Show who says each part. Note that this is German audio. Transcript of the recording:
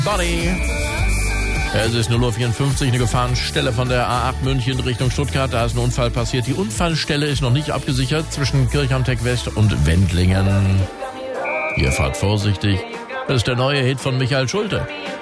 Speaker 1: Bonnie. Es ist 0:54 Uhr, eine Gefahrenstelle von der A8 München Richtung Stuttgart. Da ist ein Unfall passiert. Die Unfallstelle ist noch nicht abgesichert zwischen Kirchhamtech West und Wendlingen. Ihr fahrt vorsichtig. Das ist der neue Hit von Michael Schulte.